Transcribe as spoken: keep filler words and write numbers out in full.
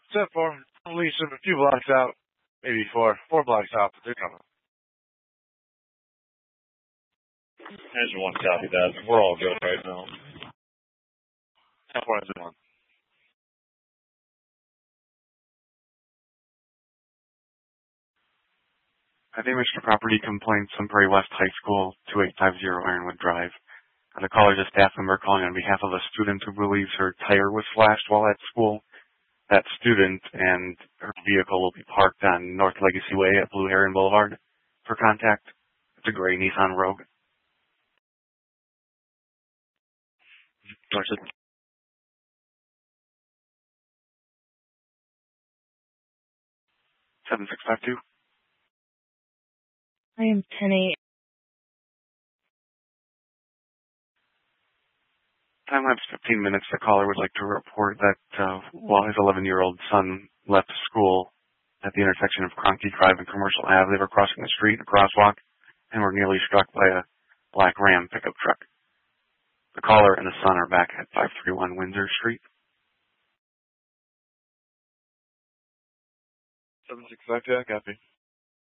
Except for at least a few blocks out, maybe four, four blocks out, but they're coming. I just want to copy that. We're all good right now. Ten four nine one. I think Mister Property Complaint, Sunbury West High School, two eight five zero Ironwood Drive. And the caller just asked member calling on behalf of a student who believes her tire was slashed while at school. That student and her vehicle will be parked on North Legacy Way at Blue Heron Boulevard for contact. It's a gray Nissan Rogue. seven six five two. I am ten eight. Time lapse fifteen minutes. The caller would like to report that uh, while his eleven-year-old son left school at the intersection of Cronky Drive and Commercial Avenue, they were crossing the street, a crosswalk, and were nearly struck by a black Ram pickup truck. The caller and the son are back at five three one Windsor Street. seven six five two, I copy.